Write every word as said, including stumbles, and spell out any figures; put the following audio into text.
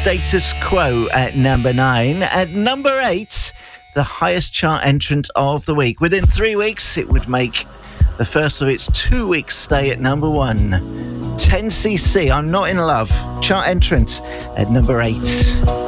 Status Quo at number nine. At number eight, the highest chart entrant of the week. Within three weeks, it would make the first of its two-week stay at number one. ten C C, I'm Not In Love, chart entrant at number eight.